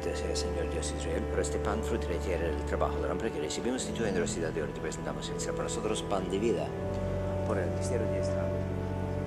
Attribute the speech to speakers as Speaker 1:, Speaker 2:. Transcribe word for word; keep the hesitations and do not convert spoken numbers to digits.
Speaker 1: te sea, Señor Dios de Israel, por este pan, fruto de la tierra, el trabajo del hombre que recibimos de tu generosidad de hoy, te presentamos el ser para nosotros pan de vida, por el misterio de esta